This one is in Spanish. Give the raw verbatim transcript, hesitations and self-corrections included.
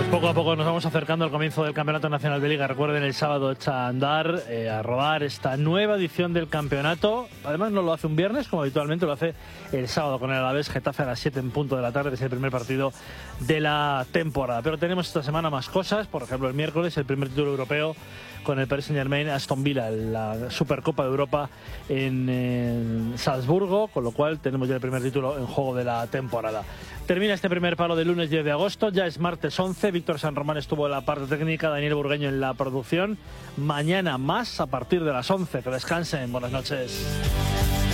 Poco a poco nos vamos acercando al comienzo del Campeonato Nacional de Liga. Recuerden, el sábado echa a andar, eh, a rodar esta nueva edición del campeonato. Además no lo hace un viernes, como habitualmente lo hace el sábado con el Alavés Getafe a las siete en punto de la tarde, que es el primer partido de la temporada. Pero tenemos esta semana más cosas. Por ejemplo, el miércoles el primer título europeo con el Paris Saint-Germain Aston Villa, la Supercopa de Europa en, en Salzburgo, con lo cual tenemos ya el primer título en juego de la temporada. Termina este primer palo del lunes diez de agosto, ya es martes once, Víctor San Román estuvo en la parte técnica, Daniel Burgueño en la producción. Mañana más a partir de las once, que descansen, buenas noches.